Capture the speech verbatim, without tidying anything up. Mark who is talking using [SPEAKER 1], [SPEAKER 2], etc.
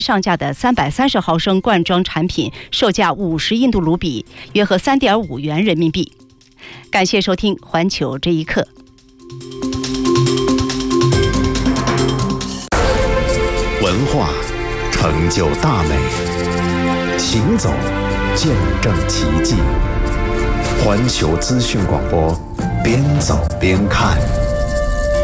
[SPEAKER 1] 上架的三百三十毫升罐装产品，售价五十印度卢比，约合三点五元人民币。感谢收听《环球这一刻》。
[SPEAKER 2] 文化成就大美，行走见证奇迹。环球资讯广播，边走边看。